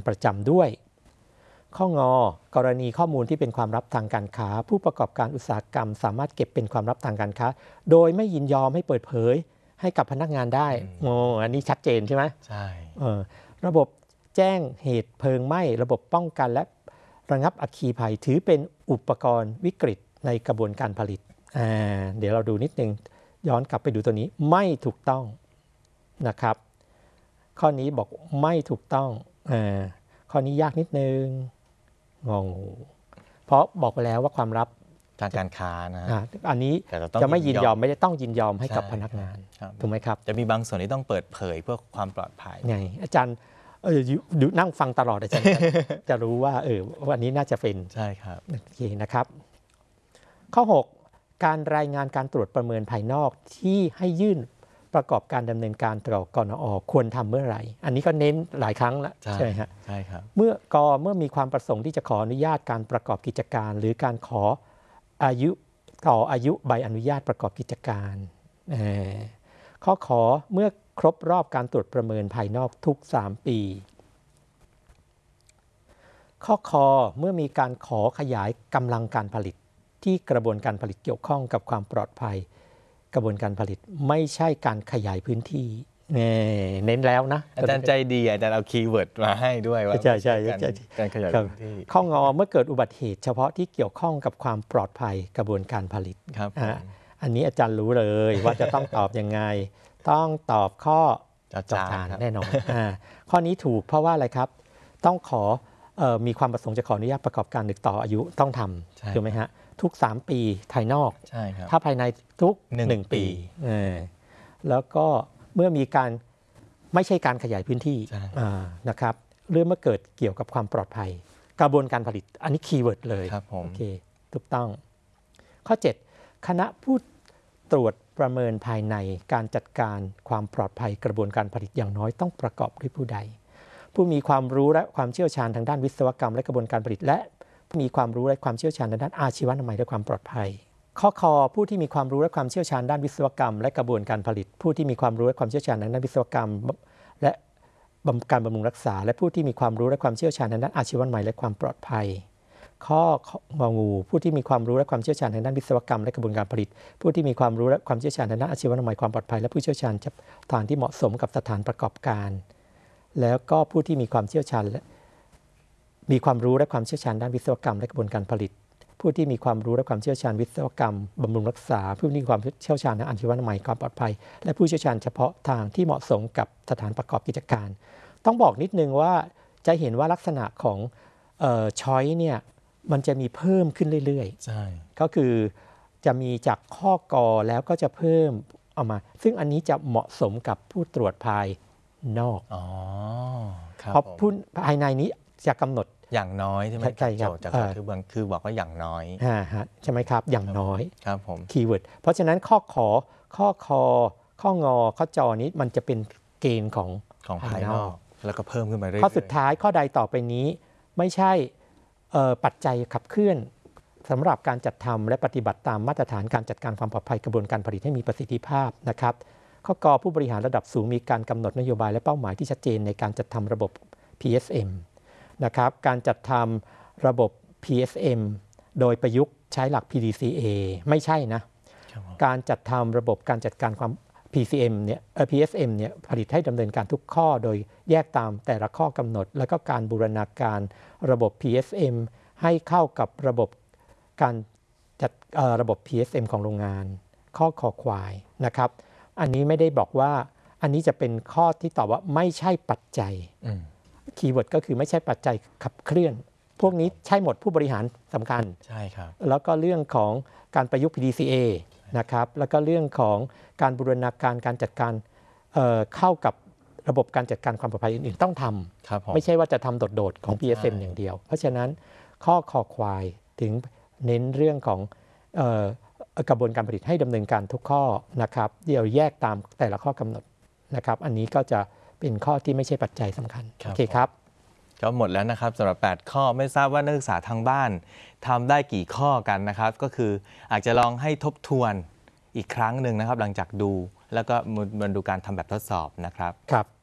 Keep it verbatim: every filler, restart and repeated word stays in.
ประจำด้วยข้องอกรณีข้อมูลที่เป็นความลับทางการค้าผู้ประกอบการอุตสาหกรรมสามารถเก็บเป็นความลับทางการค้าโดยไม่ยินยอมให้เปิดเผยให้กับพนักงานได้โอ้อันนี้ชัดเจนใช่ไหมใช่ระบบแจ้งเหตุเพลิงไหม้ระบบป้องกันและระงับอัคคีภัยถือเป็นอุปกรณ์วิกฤตในกระบวนการผลิตเดี๋ยวเราดูนิดนึงย้อนกลับไปดูตัวนี้ไม่ถูกต้องนะครับข้อนี้บอกไม่ถูกต้องข้อนี้ยากนิดนึงงงเพราะบอกไปแล้วว่าความลับทางการค้านะอันนี้จะไม่ยินยอมไม่ได้ต้องยินยอมให้กับพนักงานถูกไหมครับจะมีบางส่วนที่ต้องเปิดเผยเพื่อความปลอดภัยไงอาจารย์เออดูนั่งฟังตลอดอาจารย์จะรู้ว่าเออวันนี้น่าจะเป็นใช่ครับโอเคนะครับข้อหกการรายงานการตรวจประเมินภายนอกที่ให้ยื่นประกอบการดำเนินการต่อกนอ.ควรทำเมื่อไหร่อันนี้ก็เน้นหลายครั้งแล้วใช่ไหมฮะใช่ครับเมื่อกเมื่อมีความประสงค์ที่จะขออนุญาตการประกอบกิจการหรือการขออายุต่ออายุใบอนุญาตประกอบกิจการข้อขอเมื่อครบรอบการตรวจประเมินภายนอกทุกสามปีข้อคอเมื่อมีการขอขยายกำลังการผลิตที่กระบวนการผลิตเกี่ยวข้องกับความปลอดภัยกระบวนการผลิตไม่ใช่การขยายพื้นที่เน้นแล้วนะอาจารย์ใจดีอาจารย์เอาคีย์เวิร์ดมาให้ด้วยว่าใช่ใช่การขยายพื้นที่ข้องอเมื่อเกิดอุบัติเหตุเฉพาะที่เกี่ยวข้องกับความปลอดภัยกระบวนการผลิตครับอันนี้อาจารย์รู้เลยว่าจะต้องตอบยังไงต้องตอบข้อจานแน่นอนข้อนี้ถูกเพราะว่าอะไรครับต้องขอมีความประสงค์จะขออนุญาตประกอบการหรือต่ออายุต้องทำถูกไหมฮะทุกสามปีภายนอกถ้าภายในทุกหนึ่งปีแล้วก็เมื่อมีการไม่ใช่การขยายพื้นที่นะครับเรื่องเมื่อเกิดเกี่ยวกับความปลอดภัยกระบวนการผลิตอันนี้คีย์เวิร์ดเลยโอเคถูกต้องข้อเจ็ดคณะผู้ตรวจประเมินภายในการจัดการความปลอดภัยกระบวนการผลิตอย่างน้อยต้องประกอบด้วยผู้ใดผู้มีความรู้และความเชี่ยวชาญทางด้านวิศวกรรมและกระบวนการผลิตและผู้มีความรู้และความเชี่ยวชาญทางด้านอาชีวนามัยและความปลอดภัยข้อคอผู้ที่มีความรู้และความเชี่ยวชาญด้านวิศวกรรมและกระบวนการผลิตผู้ที่มีความรู้และความเชี่ยวชาญทางด้านวิศวกรรมและการบำรุงรักษาและผู้ที่มีความรู้และความเชี่ยวชาญทางด้านอาชีวนามัยและความปลอดภัยข้ององูผู้ที่มีความรู้และความเชี่ยวชาญทางด้านวิศวกรรมและกระบวนการผลิตผู้ที่มีความรู้และความเชี่ยวชาญทางด้านอาชีวนามัยความปลอดภัยและผู้เชี่ยวชาญสถานที่เหมาะสมกับสถานประกอบการแล้วก็ผู้ที่มีความเชี่ยวชาญและมีความรู้และความเชี่ยวชาญด้านวิศวกรรมและกระบวนการผลิตผู้ที่มีความรู้และความเชี่ยวชาญวิศวกรรมบำรุงรักษาผู้ที่มีความเชี่ยวชาญทางอาชีวนามัยความปลอดภัยและผู้เชี่ยวชาญเฉพาะทางที่เหมาะสมกับสถานประกอบกิจการต้องบอกนิดนึงว่าจะเห็นว่าลักษณะของเอ่อช้อยเนี่ยมันจะมีเพิ่มขึ้นเรื่อยๆใช่ก็คือจะมีจากข้อกอแล้วก็จะเพิ่มเอามาซึ่งอันนี้จะเหมาะสมกับผู้ตรวจภายนอกอ๋อเพราะผู้ภายในนี้จะกำหนดอย่างน้อยใช่ไหมใช่ครับจากคือบางคือบอกว่าอย่างน้อยใช่ไหมครับอย่างน้อยครับผมคีย์เวิร์ดเพราะฉะนั้นข้อขอข้อคอข้องอข้อจอนี้มันจะเป็นเกณฑ์ของของภายนอกแล้วก็เพิ่มขึ้นมาเรื่อยๆข้อสุดท้ายข้อใดต่อไปนี้ไม่ใช่ปัจจัยขับเคลื่อนสำหรับการจัดทำและปฏิบัติตามมาตรฐานการจัดการความปลอดภัยกระบวนการผลิตให้มีประสิทธิภาพนะครับข้อกอผู้บริหารระดับสูงมีการกำหนดนโยบายและเป้าหมายที่ชัดเจนในการจัดทำระบบ พี เอส เอ็ม นะครับการจัดทำระบบ พี เอส เอ็ม โดยประยุกต์ใช้หลัก พี ดี ซี เอ ไม่ใช่นะการจัดทำระบบการจัดการความ พี ซี เอ็ม เนี่ยเอ่อ พี เอส เอ็ม เนี่ยผลิตให้ดำเนินการทุกข้อโดยแยกตามแต่ละข้อกำหนดแล้วก็การบูรณาการระบบ พี เอส เอ็ม ให้เข้ากับระบบการจัดระบบ พี เอส เอ็ม ของโรงงานข้อคอควายนะครับอันนี้ไม่ได้บอกว่าอันนี้จะเป็นข้อที่ตอบว่าไม่ใช่ปัจจัยคีย์เวิร์ดก็คือไม่ใช่ปัจจัยขับเคลื่อนพวกนี้ใช่หมดผู้บริหารสำคัญใช่ครับแล้วก็เรื่องของการประยุกต์ พี ดี ซี เอ นะครับแล้วก็เรื่องของการบูรณาการการจัดการ เอ่อ เข้ากับระบบการจัดการความปลอดภัยอื่นๆต้องทำไม่ใช่ว่าจะทำโดดๆของ พี เอส เอ็ม อย่างเดียวเพราะฉะนั้นข้อคอควายถึงเน้นเรื่องของเอ่อกระบวนการผลิตให้ดำเนินการทุกข้อนะครับเดี๋ยวแยกตามแต่ละข้อกำหนดนะครับอันนี้ก็จะเป็นข้อที่ไม่ใช่ปัจจัยสำคัญโอเคครับก็หมดแล้วนะครับสำหรับแปดข้อไม่ทราบว่านักศึกษาทางบ้านทำได้กี่ข้อกันนะครับก็คืออาจจะลองให้ทบทวนอีกครั้งหนึ่งนะครับหลังจากดูแล้วก็มาดูการทำแบบทดสอบนะครับครับ